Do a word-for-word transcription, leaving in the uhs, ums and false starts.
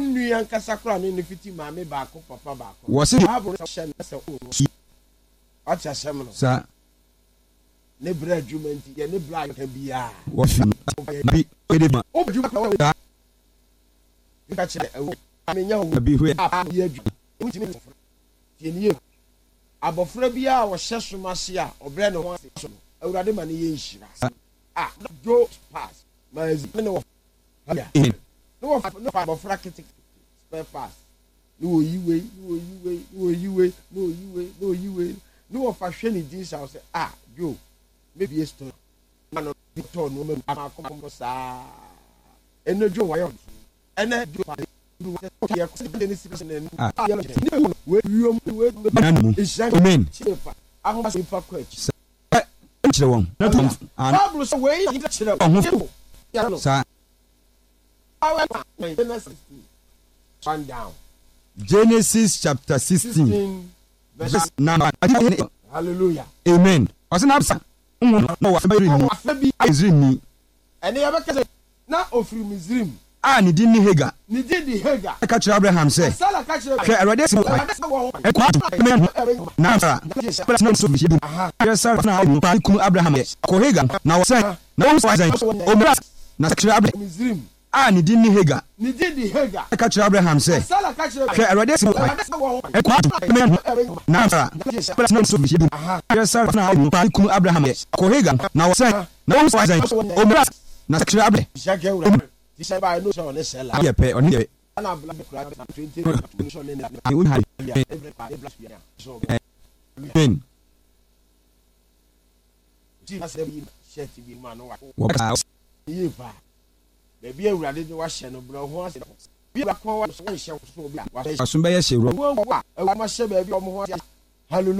unnu yankasa kra ne fiti maame ba ko papa ba ko wo se bible sha na se o acha shem no sa ne bra adwumenti ye ne bra ka bia wo fi bi ede ma o dwuma ka ka che amenya wo bi hu ye adwu ntimi ye ni ye abofra bia wo hye somase a obre ne ho ase so awurade ma ne ye nhira ah go pass mazi ne wo ya no wo no abofra kitik spare pass no yiwe no yiwe no yiwe no yiwe no yiwe no wo fa hwe ni din sha say ah yo maybe a store man to no me akom sa eno jo wa yo ene jo pa ya ko se ni sipese na ah we yom we amen ahom ba pa kwachi chire won na tom Bible so we yi chire won sa one down Genesis chapter sixteen verse nine. Hallelujah. Amen. Osina absa no wa febiri ni Israel ni ene ya beka na ofiri Misrim ah ni din ni Hagar ni din di Hagar ka kire Abraham say sala ka kire ke Erode si e kwa na sa pala na so bi ya sa na pa ku Abraham ko Hagar na wa say na wo say o mra na kire Abraham Misrim ah ni din ni Hagar ni din di Hagar ka kire Abraham say sala ka kire ke Erode si e kwa na sa pala na so bi ya sa na pa ku Abraham ko Hagar na wa say na wo say o mra na kire Abraham this is by no so on sell yeah pe oni de na black twenty so ne I won have so ben ji na se bi shirt bi ma no wa wo ka ye pa be bi awurade de wa hye no bro ho ase bi ba ko wa so hye so bi wa asumba ye hye ro wa wa ma hye ba bi o mo ho hallelujah.